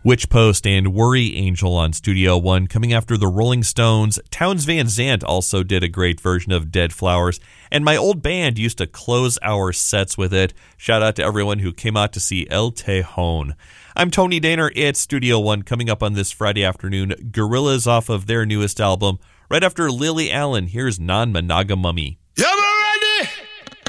Witch Post and Worry Angel on Studio One, coming after the Rolling Stones. Townes Van Zandt also did a great version of Dead Flowers, and my old band used to close our sets with it. Shout out to everyone who came out to see El Tejon. I'm Tony Daner. It's Studio One. Coming up on this Friday afternoon, Gorillaz off of their newest album. Right after Lily Allen, here's Non-Monogamummy.